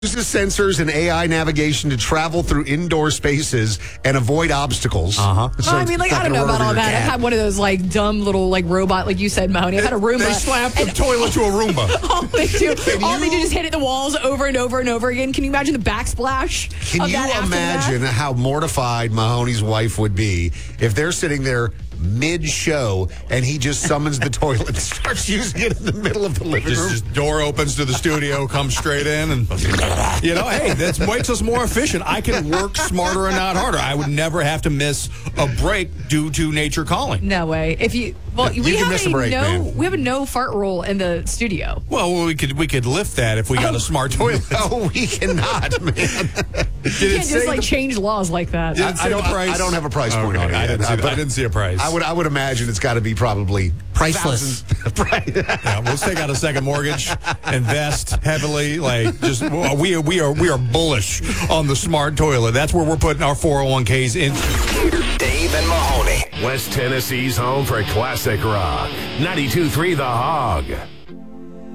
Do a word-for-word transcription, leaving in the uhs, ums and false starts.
Uses sensors and A I navigation to travel through indoor spaces and avoid obstacles. Uh-huh. So Well, I mean, like, I don't know about all that. I've had one of those, like, dumb little, like, robot, like you said, Mahoney. I've had a Roomba. They slap the toilet to a Roomba. all they do, all they do is hit at the walls over and over and over again. Can you imagine the backsplash? Can of you that after imagine that? how mortified Mahoney's wife would be if they're sitting there mid-show and he just summons the toilet and starts using it in the middle of the living Just, room? just door opens to the studio, comes straight in, and you know, hey, that makes us more efficient. I can work smarter and not harder. I would never have to miss a break due to nature calling. No way. If you, well, You we can have miss a a break, no, man. we have a no fart rule in the studio. Well, we could we could lift that if we got a smart toilet. No, we cannot, man. Did You it can't say just like the- change laws like that. Did it I, say I don't. the price? I don't have a price point Okay, on it. I yet, didn't see. uh, the- I didn't see a price. I would. I would imagine it's got to be probably Priceless. thousands- Yeah, let's take out a second mortgage, invest heavily. Like, just we are we are we are bullish on the smart toilet. That's where we're putting our four oh one k's in. Dave and Mahoney. West Tennessee's home for classic rock. ninety-two point three The Hog.